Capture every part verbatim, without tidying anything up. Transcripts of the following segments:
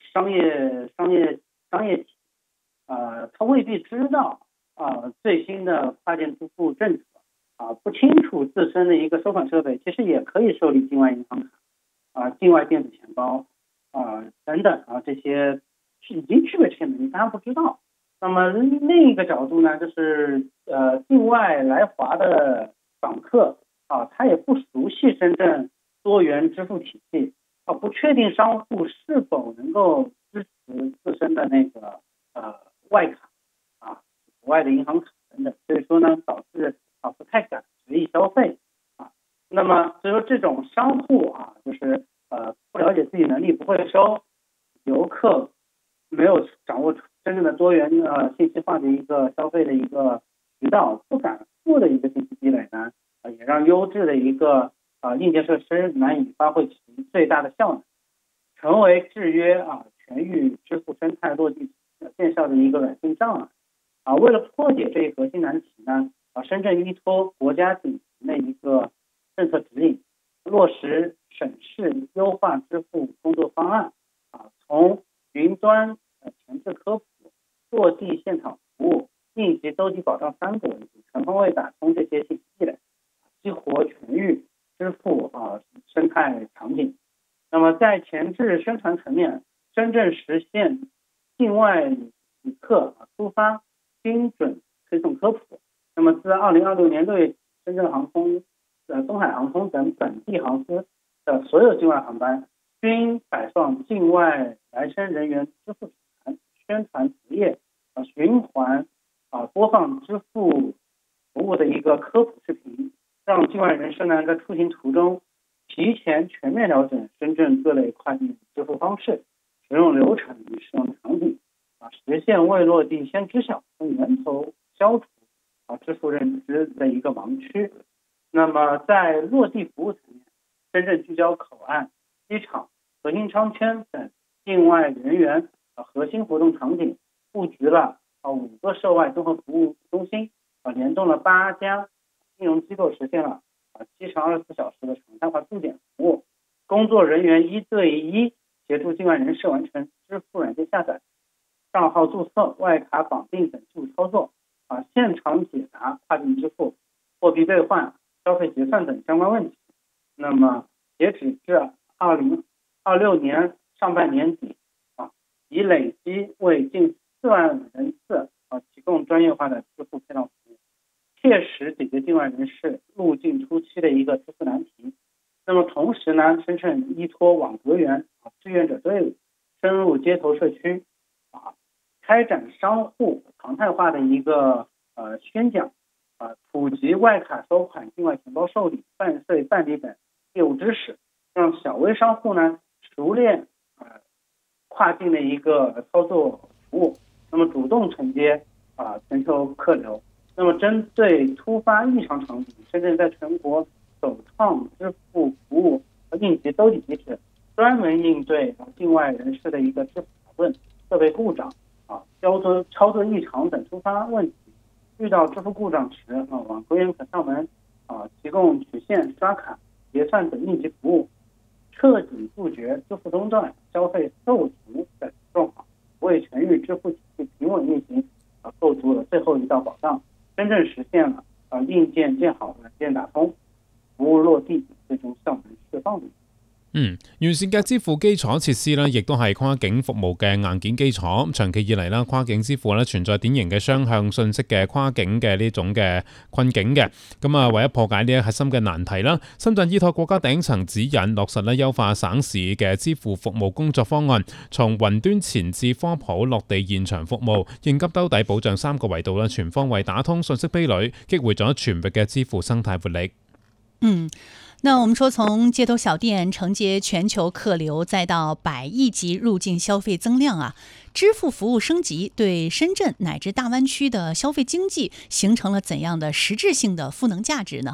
商业商业商业体，呃，他未必知道啊、呃、最新的跨境支付政策啊、呃，不清楚自身的一个收款设备其实也可以受理境外银行卡啊、呃、境外电子钱包啊、呃、等等啊，这些已经具备这些能力，大家不知道。那么另一个角度呢，就是呃境外来华的访客啊，他也不熟悉深圳多元支付体系啊，不确定商户是否能够支持自身的那个呃外卡啊、国外的银行卡等等，所以说呢，导致啊不太敢随意消费啊。那么所以说这种商户啊，就是呃不了解自己能力，不会收游客，没有掌握真正的多元呃信息化的一个消费的一个渠道，不敢付的一个信息积累呢，呃、也让优质的一个呃硬件设施难以发挥其最大的效能，成为制约啊全域支付生态落地见效的一个软性障碍啊。为了破解这一核心难题呢，啊，深圳依托国家顶层的一个政策指引，落实审视优化支付工作方案啊，从云端呃前置科普、落地现场服务、应急兜底保障三个维度，全方位打通这些信息积累，激活全域支付啊生态场景。那么在前置宣传层面，真正实现境外旅客出发精准推送科普。那么自二零二六年六月，深圳航空、呃东海航空等本地航司的所有境外航班均摆放境外来生人员支付指南、宣传词页、啊循环啊播放支付服务的一个科普视频，让境外人士呢在出行途中提前全面了解深圳各类跨境支付方式、使用流程与使用场景啊，实现未落地先知晓，从源头消除啊支付认知的一个盲区。那么在落地服务层面，深圳聚焦口岸、机场、核心商圈等境外人员啊核心活动场景，布局了啊五个涉外综合服务中心啊，联动了八家金融机构，实现了啊机场二十四小时的常态化驻点服务，工作人员一对一协助境外人士完成支付软件下载、账号注册、外卡绑定等技术操作啊，现场解答跨境支付、货币兑换、消费结算等相关问题。那么截止至二零二六年上半年底啊，已累计为近四万人次啊提供专业化的支付配套服务，切实解决境外人士入境初期的一个支付难题。那么同时呢，深圳依托网格员啊志愿者队伍，深入街头社区啊，开展商户常态化的一个呃宣讲啊，普及外卡收款、境外钱包受理、办税办理等业务知识，让小微商户呢熟练啊跨境的一个操作服务，那么主动承接啊全球客流。那么针对突发异常场景，深圳在全国首创支付服务和应急兜底机制，专门应对境外人士的一个支付讨论、设备故障啊、操作操作异常等突发问题。遇到支付故障时，啊，网格员可上门啊提供取现、刷卡、结算等应急服务，彻底杜绝支付中断、消费受阻等状况，为全域支付体系平稳运行啊构筑了最后一道保障，真正实现了啊硬件建好、软件打通、服务落地，最終效能釋放。 嗯，完善嘅支付基礎設施咧，亦都係跨境服務嘅硬件基礎。長期以嚟啦，跨境支付咧存在典型嘅雙向信息嘅跨境嘅呢種嘅困境嘅。咁啊，為咗破解呢一核心嘅難題啦，深圳依託國家頂層指引，落實咧優化省市嘅支付服務工作方案，從雲端前置科普落地現場服務，應急兜底保障三個維度啦，全方位打通信息壁壘，激活咗全域嘅支付生態活力。 嗯。那我们说，从街头小店承接全球客流，再到百亿级入境消费增量啊，支付服务升级对深圳乃至大湾区的消费经济形成了怎样的实质性的赋能价值呢？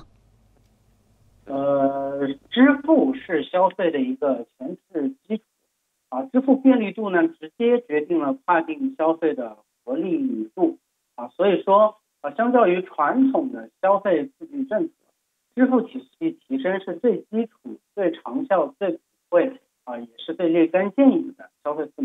呃，支付是消费的一个前置基础啊，支付便利度呢，直接决定了跨境消费的活力度啊，所以说啊，相较于传统的消费刺激政策，支付体系提升是最基础、最长效、最普惠啊，也是最立竿见影的消费赋能。